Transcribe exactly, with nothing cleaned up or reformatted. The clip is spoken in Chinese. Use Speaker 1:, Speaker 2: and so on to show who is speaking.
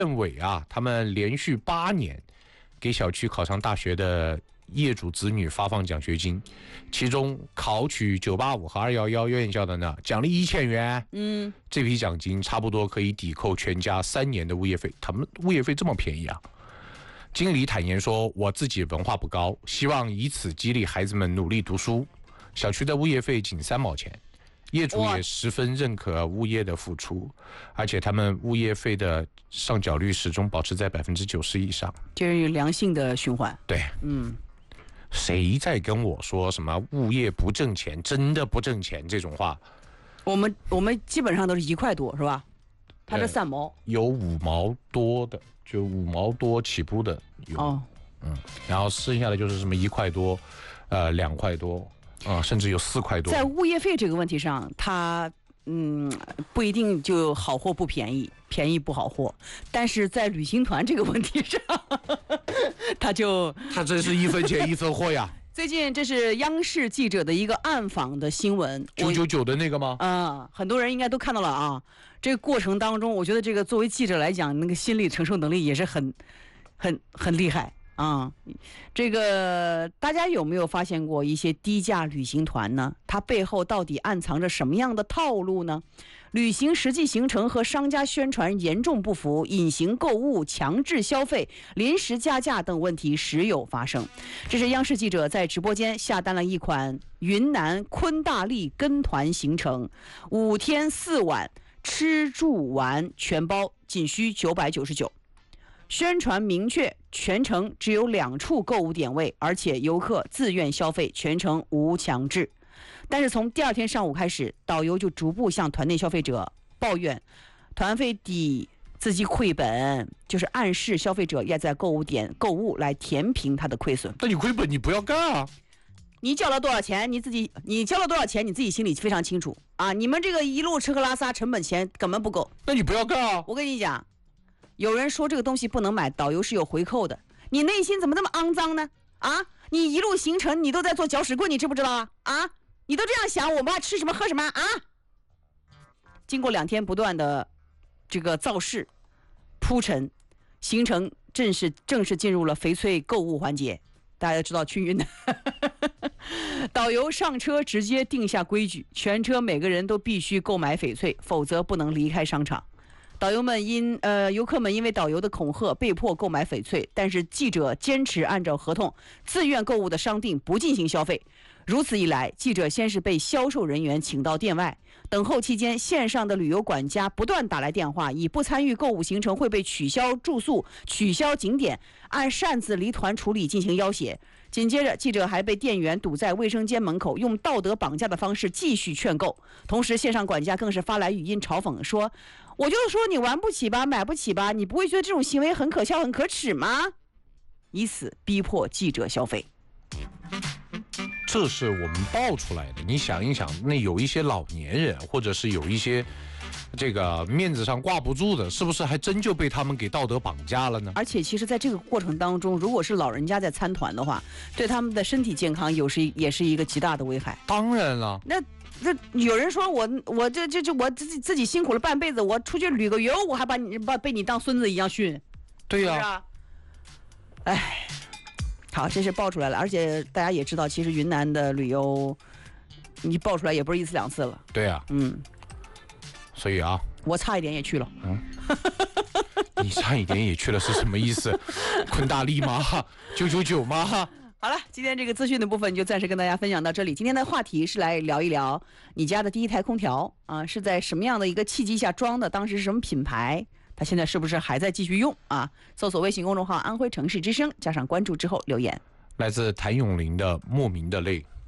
Speaker 1: 认为啊，他们连续八年给小区考上大学的业主子女发放奖学金，其中考取九八五和二一一院校的呢，奖励一千元。
Speaker 2: 嗯，
Speaker 1: 这批奖金差不多可以抵扣全家三年的物业费。他们物业费这么便宜啊？经理坦言说：“我自己文化不高，希望以此激励孩子们努力读书。小区的物业费仅三毛钱。”业主也十分认可物业的付出，而且他们物业费的上缴率始终保持在百分之九十以上，
Speaker 2: 就是良性的循环。
Speaker 1: 对，
Speaker 2: 嗯，
Speaker 1: 谁在跟我说什么物业不挣钱，真的不挣钱这种话？
Speaker 2: 我们我们基本上都是一块多，是吧？它这三毛、呃、
Speaker 1: 有五毛多的，就五毛多起步的有，
Speaker 2: 哦，
Speaker 1: 嗯，然后剩下的就是什么一块多，呃，两块多。啊，甚至有四块多。
Speaker 2: 在物业费这个问题上，它嗯不一定就好货不便宜，便宜不好货。但是在旅行团这个问题上，它就
Speaker 1: 它真是一分钱一分货呀。
Speaker 2: 最近这是央视记者的一个暗访的新闻，
Speaker 1: 九九九的那个吗？
Speaker 2: 啊、呃，很多人应该都看到了啊。这个过程当中，我觉得这个作为记者来讲，那个心理承受能力也是很、很、很厉害。啊、嗯，这个大家有没有发现过一些低价旅行团呢？它背后到底暗藏着什么样的套路呢？旅行实际行程和商家宣传严重不符，隐形购物、强制消费、临时加价等问题时有发生。这是央视记者在直播间下单了一款云南昆大丽跟团行程，五天四晚，吃住玩全包，仅需九百九十九。宣传明确，全程只有两处购物点位，而且游客自愿消费，全程无强制。但是从第二天上午开始，导游就逐步向团内消费者抱怨，团费抵自己亏本，就是暗示消费者要在购物点购物来填平他的亏损。
Speaker 1: 那你亏本，你不要干啊！
Speaker 2: 你交了多少钱，你自己你交了多少钱，你自己心里非常清楚啊！你们这个一路吃喝拉撒成本钱根本不够，
Speaker 1: 那你不要干啊！
Speaker 2: 我跟你讲。有人说这个东西不能买，导游是有回扣的。你内心怎么那么肮脏呢？啊，你一路行程你都在做搅屎棍，你知不知道啊？啊，你都这样想，我们还吃什么喝什么啊？经过两天不断的这个造势铺陈，行程正式正式进入了翡翠购物环节。大家知道去云南，导游上车直接定下规矩，全车每个人都必须购买翡翠，否则不能离开商场。导游们因呃游客们因为导游的恐吓被迫购买翡翠，但是记者坚持按照合同自愿购物的商定不进行消费。如此一来，记者先是被销售人员请到店外，等候期间，线上的旅游管家不断打来电话，以不参与购物行程会被取消住宿、取消景点，按擅自离团处理进行要挟。紧接着，记者还被店员堵在卫生间门口，用道德绑架的方式继续劝购。同时，线上管家更是发来语音嘲讽说：“我就说你玩不起吧，买不起吧，你不会觉得这种行为很可笑、很可耻吗？”以此逼迫记者消费。
Speaker 1: 这是我们爆出来的，你想一想，那有一些老年人，或者是有一些这个面子上挂不住的，是不是还真就被他们给道德绑架了呢？
Speaker 2: 而且其实在这个过程当中，如果是老人家在参团的话，对他们的身体健康有是也是一个极大的危害。
Speaker 1: 当然了，
Speaker 2: 那那有人说我我这这这我自己自己辛苦了半辈子，我出去旅个游，我还把你把被你当孙子一样训。
Speaker 1: 对呀、啊，
Speaker 2: 哎。好，这是爆出来了，而且大家也知道，其实云南的旅游，你爆出来也不是一次两次了。
Speaker 1: 对啊，
Speaker 2: 嗯，
Speaker 1: 所以啊，
Speaker 2: 我差一点也去了。
Speaker 1: 嗯，你差一点也去了是什么意思？昆大丽吗？九九九吗？
Speaker 2: 好了，今天这个资讯的部分就暂时跟大家分享到这里。今天的话题是来聊一聊你家的第一台空调啊，是在什么样的一个契机下装的？当时是什么品牌？它现在是不是还在继续用啊？搜索微信公众号安徽城市之声，加上关注之后留言。
Speaker 1: 来自谭咏麟的《莫名的泪》。